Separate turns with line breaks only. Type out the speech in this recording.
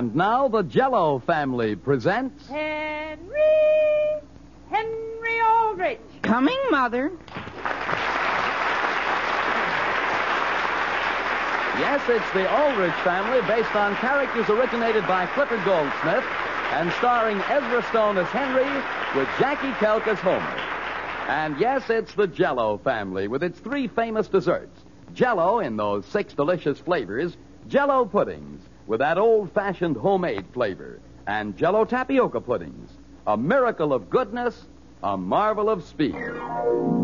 And now the Jell-O family presents...
Henry Aldrich.
Coming, Mother.
Yes, it's the Aldrich family, based on characters originated by Clifford Goldsmith and starring Ezra Stone as Henry with Jackie Kelk as Homer. And yes, it's the Jell-O family with its 3 famous desserts. Jell-O in those 6 delicious flavors, Jell-O puddings with that old-fashioned homemade flavor, and Jell-O tapioca puddings, a miracle of goodness, a marvel of speed.